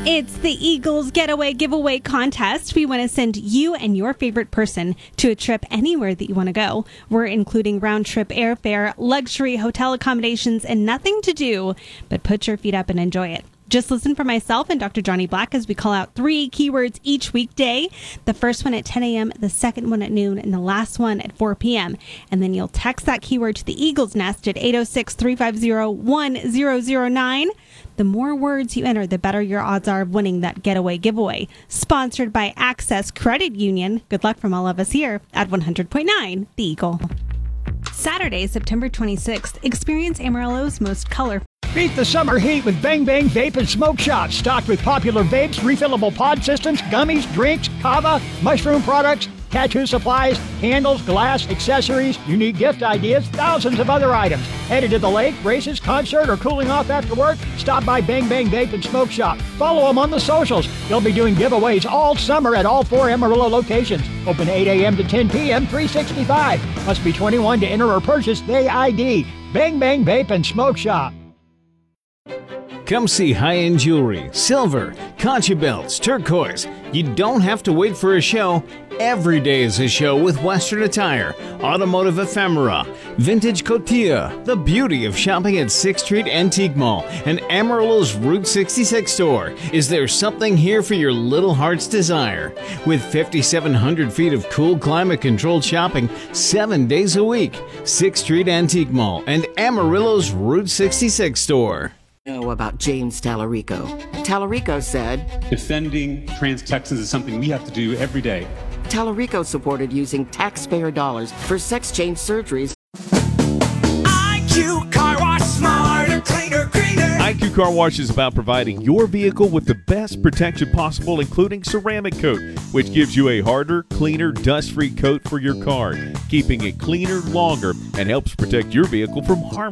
It's the Eagles Getaway Giveaway Contest. We want to send you and your favorite person to a trip anywhere that you want to go. We're including round-trip airfare, luxury hotel accommodations, and nothing to do but put your feet up and enjoy it. Just listen for myself and Dr. Johnny Black as we call out 3 keywords each weekday. The first one at 10 a.m., the second one at noon, and the last one at 4 p.m. And then you'll text that keyword to the Eagles Nest at 806-350-1009. The more words you enter, the better your odds are of winning that getaway giveaway. Sponsored by Access Credit Union. Good luck from all of us here at 100.9 The Eagle. Saturday, September 26th, experience Amarillo's most colorful. Beat the summer heat with Bang Bang Vape and Smoke Shop. Stocked with popular vapes, refillable pod systems, gummies, drinks, kava, mushroom products, tattoo supplies, candles, glass, accessories, unique gift ideas, thousands of other items. Headed to the lake, races, concert, or cooling off after work? Stop by Bang Bang Vape and Smoke Shop. Follow them on the socials. They'll be doing giveaways all summer at all 4 Amarillo locations. Open 8 a.m. to 10 p.m., 365. Must be 21 to enter or purchase the ID. Bang Bang Vape and Smoke Shop. Come see high-end jewelry, silver, concha belts, turquoise. You don't have to wait for a show. Every day is a show with Western attire, automotive ephemera, vintage cotilla, the beauty of shopping at 6th Street Antique Mall and Amarillo's Route 66 store. Is there something here for your little heart's desire? With 5,700 feet of cool climate-controlled shopping 7 days a week, 6th Street Antique Mall and Amarillo's Route 66 store. Know about James Tallarico. Tallarico said, defending trans Texans is something we have to do every day. Tallarico supported using taxpayer dollars for sex change surgeries. IQ Car Wash, smarter, cleaner, greener. IQ Car Wash is about providing your vehicle with the best protection possible, including ceramic coat, which gives you a harder, cleaner, dust-free coat for your car, keeping it cleaner longer and helps protect your vehicle from harm.